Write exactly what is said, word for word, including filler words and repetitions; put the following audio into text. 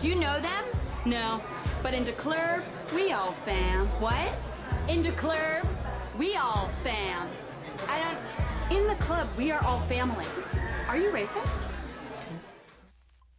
Do you know them? No, but in the club, we all fam. What? In the club, we all fam. I don't... In the club, we are all family. Are you racist?